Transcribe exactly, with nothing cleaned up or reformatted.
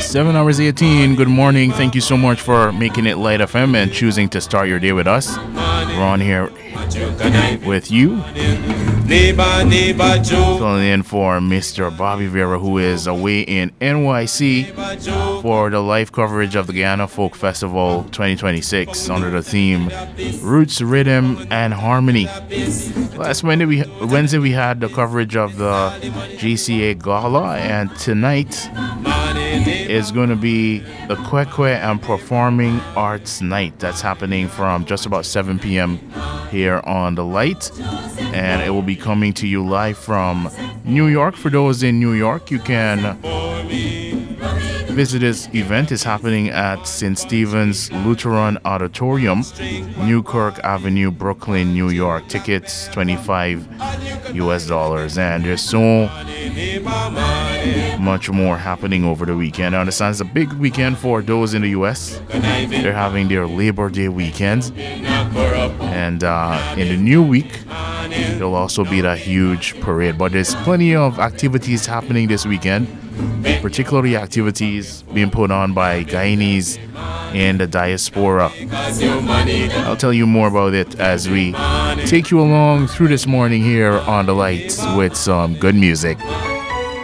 seven hours eighteen. Good morning. Thank you so much for making it Light F M and choosing to start your day with us. We're on here with you. Filling in for Mister Bobby Vera, who is away in N Y C for the live coverage of the Guyana Folk Festival twenty twenty-six under the theme Roots, Rhythm, and Harmony. Last Wednesday we, Wednesday we had the coverage of the G C A Gala, and tonight is going to be the Kwekwe and Performing Arts Night. That's happening from just about seven p.m. here on The Light, and it will be coming to you live from New York. For those in New York, you can visit this event. It's happening at Saint Stephen's Lutheran Auditorium, Newkirk Avenue, Brooklyn, New York. Tickets twenty-five U S dollars, and there's so much more happening over the weekend. I understand it's a big weekend for those in the U S. They're having their Labor Day weekend, and uh, in the new week there'll also be that huge parade. But there's plenty of activities happening this weekend, particularly activities being put on by Guyanese in the diaspora. I'll tell you more about it as we take you along through this morning here on The Lights with some good music.